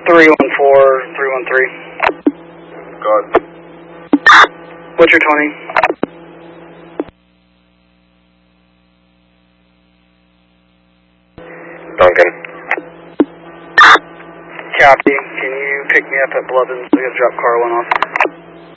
314, 313. Go ahead. What's your 20? Duncan. Copy. Can you pick me up at Blevins? We gotta drop Carlin off.